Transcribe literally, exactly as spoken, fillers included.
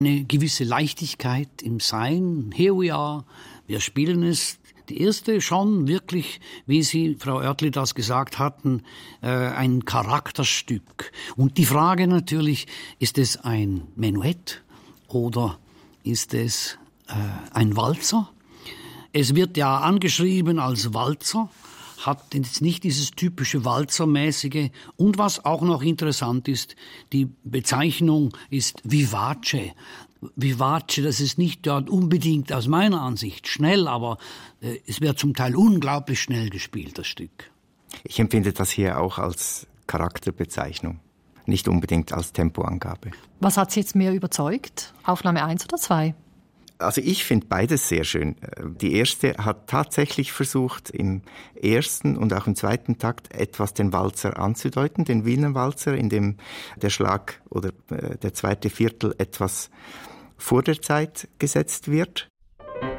Eine gewisse Leichtigkeit im Sein. Here we are, wir spielen es. Die erste schon wirklich, wie Sie, Frau Oertli, das gesagt hatten, äh, ein Charakterstück. Und die Frage natürlich, ist es ein Menuett oder ist es äh, ein Walzer? Es wird ja angeschrieben als Walzer, hat jetzt nicht dieses typische Walzermäßige. Und was auch noch interessant ist, die Bezeichnung ist Vivace. Vivace, das ist nicht dort unbedingt aus meiner Ansicht schnell, aber äh, es wird zum Teil unglaublich schnell gespielt, das Stück. Ich empfinde das hier auch als Charakterbezeichnung, nicht unbedingt als Tempoangabe. Was hat Sie jetzt mehr überzeugt? Aufnahme eins oder zwei? Also ich finde beides sehr schön. Die erste hat tatsächlich versucht, im ersten und auch im zweiten Takt etwas den Walzer anzudeuten, den Wiener Walzer, in dem der Schlag oder der zweite Viertel etwas vor der Zeit gesetzt wird.